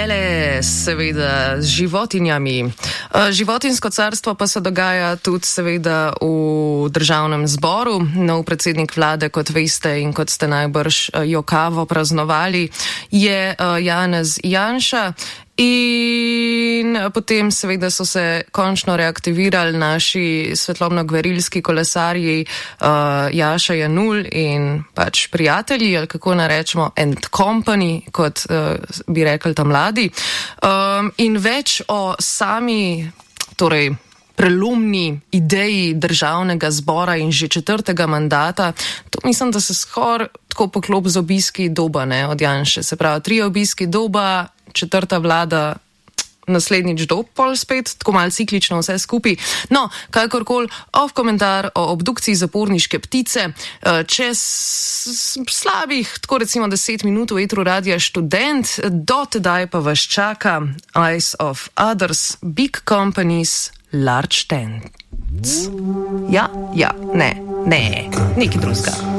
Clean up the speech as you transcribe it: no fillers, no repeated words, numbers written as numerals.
Lele, seveda, z životinjami. Životinsko carstvo pa se dogaja tudi seveda v državnem zboru. Nov predsednik vlade, kot veste in kot ste najbrž jokavo praznovali, je Janez Janša. In potem seveda so se končno reaktivirali naši svetlobno-gverilski kolesarji Jaša Jenull in pač prijatelji, ali kako narečemo, and company, kot bi rekli tam mladi. In več o sami, torej prelomni ideji državnega zbora in že 4. mandata, to mislim, da se skoraj tako poklop z obiski Doba, ne, od Janše. Se pravi, 3 obiski Doba, 4. vlada, naslednjič Dob, pol spet, tako malo ciklično vse skupaj. No, kakorkoli, off komentar o obdukciji zaporniške ptice, čez slabih, tako recimo 10 minut v etru Radia Študent, do tedaj pa vas čaka Eyes of Others, Big Companies, Large Tents. Ja, ne, nekaj drugega.